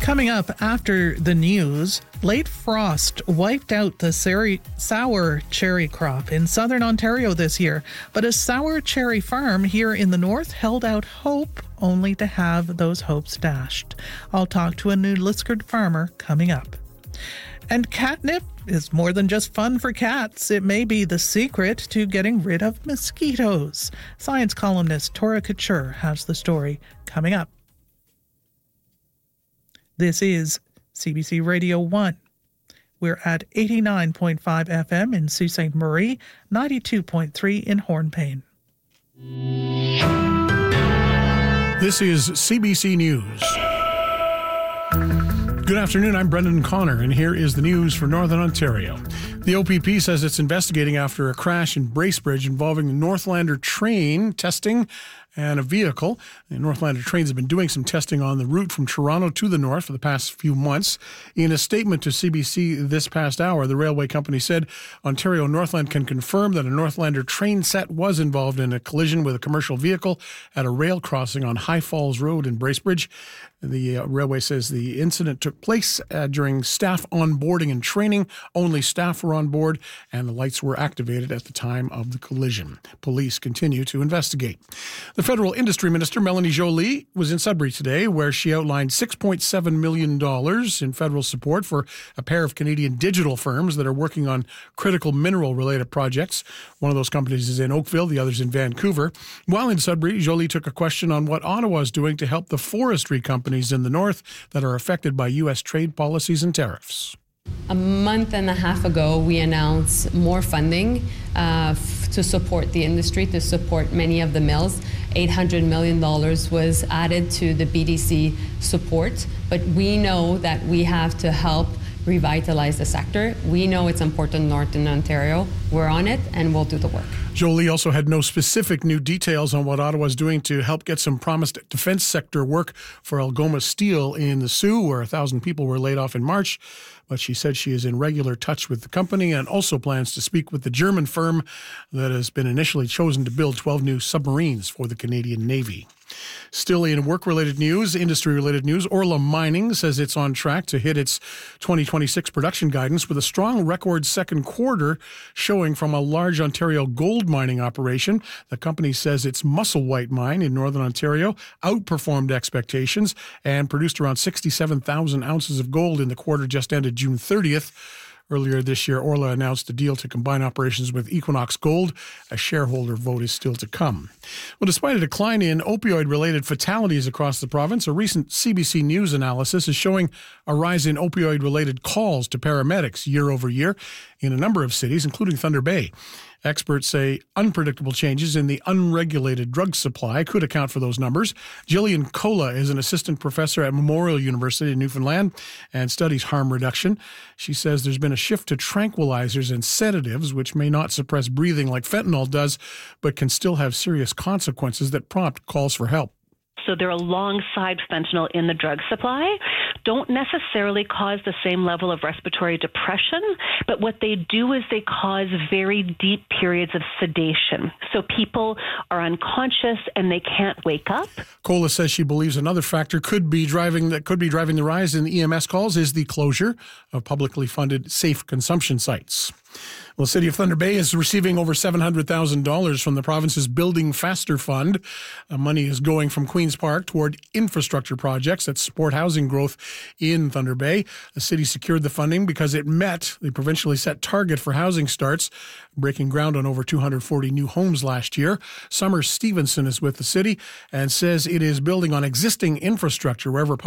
Coming up after the news, late frost wiped out the sour cherry crop in southern Ontario this year, but a sour cherry farm here in the north held out hope only to have those hopes dashed. I'll talk to a New Liskeard farmer coming up. And catnip is more than just fun for cats. It may be the secret to getting rid of mosquitoes. Science columnist Tora Couture has the story coming up. This is CBC Radio 1. We're at 89.5 FM in Sault Ste. Marie, 92.3 in Hornpain. This is CBC News. Good afternoon, I'm Brendan Connor, and here is the news for Northern Ontario. The OPP says it's investigating after a crash in Bracebridge involving the Northlander train testing and a vehicle. The Northlander trains have been doing some testing on the route from Toronto to the north for the past few months. In a statement to CBC this past hour, the railway company said Ontario Northland can confirm that a Northlander train set was involved in a collision with a commercial vehicle at a rail crossing on High Falls Road in Bracebridge. The railway says the incident took place during staff onboarding and training. Only staff were on board and the lights were activated at the time of the collision. Police continue to investigate. The Federal Industry Minister, Melanie Joly, was in Sudbury today where she outlined $6.7 million in federal support for a pair of Canadian digital firms that are working on critical mineral-related projects. One of those companies is in Oakville, the other's in Vancouver. While in Sudbury, Joly took a question on what Ottawa is doing to help the forestry companies in the north that are affected by U.S. trade policies and tariffs. A month and a half ago, we announced more funding to support the industry, to support many of the mills. $800 million was added to the BDC support, but we know that we have to help revitalize the sector. We know it's important north in Ontario. We're on it, and we'll do the work. Joly also had no specific new details on what Ottawa is doing to help get some promised defense sector work for Algoma Steel in the Soo, where 1,000 people were laid off in March. But she said she is in regular touch with the company and also plans to speak with the German firm that has been initially chosen to build 12 new submarines for the Canadian Navy. Still in work-related news, industry-related news, Orla Mining says it's on track to hit its 2026 production guidance with a strong record second quarter showing from a large Ontario gold mining operation. The company says its Musselwhite mine in Northern Ontario outperformed expectations and produced around 67,000 ounces of gold in the quarter just ended June 30th. Earlier this year, Orla announced a deal to combine operations with Equinox Gold. A shareholder vote is still to come. Well, despite a decline in opioid-related fatalities across the province, a recent CBC News analysis is showing a rise in opioid-related calls to paramedics year over year in a number of cities, including Thunder Bay. Experts say unpredictable changes in the unregulated drug supply could account for those numbers. Gillian Kola is an assistant professor at Memorial University in Newfoundland and studies harm reduction. She says there's been a shift to tranquilizers and sedatives, which may not suppress breathing like fentanyl does, but can still have serious consequences that prompt calls for help. So they're alongside fentanyl in the drug supply, don't necessarily cause the same level of respiratory depression, but what they do is they cause very deep periods of sedation. So people are unconscious and they can't wake up. Kola says she believes another factor could be driving the rise in the EMS calls is the closure of publicly funded safe consumption sites. Well, the City of Thunder Bay is receiving over $700,000 from the province's Building Faster Fund. Money is going from Queen's Park toward infrastructure projects that support housing growth in Thunder Bay. The city secured the funding because it met the provincially set target for housing starts, breaking ground on over 240 new homes last year. Summer Stevenson is with the city and says it is building on existing infrastructure wherever